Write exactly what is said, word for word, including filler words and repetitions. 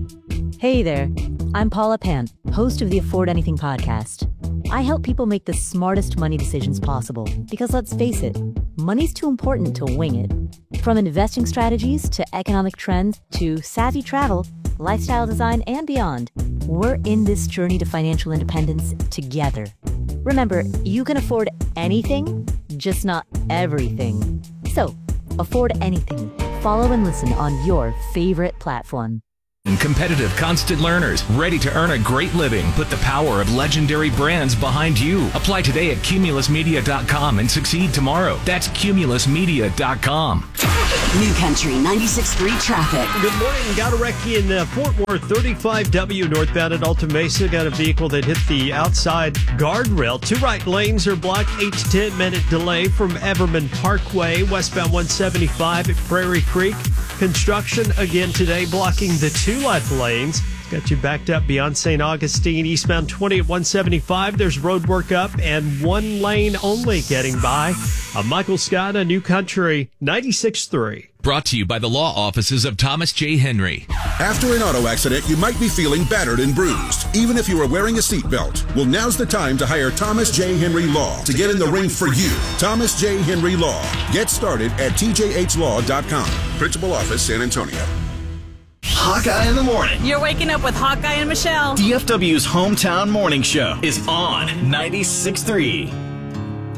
Hey there, I'm Paula Pant, host of the Afford Anything podcast. I help people make the smartest money decisions possible because let's face it, money's too important to wing it. From investing strategies to economic trends to savvy travel, lifestyle design, and beyond, we're in this journey to financial independence together. Remember, you can afford anything, just not everything. So, afford anything. Follow and listen on your favorite platform. Competitive constant learners, ready to earn a great living. Put the power of legendary brands behind you. Apply today at cumulus media dot com and succeed tomorrow. That's cumulus media dot com. New Country ninety-six point three traffic. Good morning. Got a wreck in uh, Fort Worth, thirty-five W northbound at Alta Mesa. Got a vehicle that hit the outside guardrail. Two right lanes are blocked. eight to ten minute delay from Everman Parkway. Westbound one seventy-five at Prairie Creek. Construction again today blocking the two left lanes. Got you backed up beyond Saint Augustine. Eastbound twenty at one seventy-five. There's road work up and one lane only getting by. I'm Michael Scott, a New Country ninety-six point three. Brought to you by the law offices of Thomas J. Henry. After an auto accident, you might be feeling battered and bruised, even if you are wearing a seatbelt. Well, now's the time to hire Thomas J. Henry Law to get in the ring for you. Thomas J. Henry Law. Get started at T J H law dot com. Principal office, San Antonio. Hawkeye in the morning. You're waking up with Hawkeye and Michelle. D F W's hometown morning show is on ninety-six point three.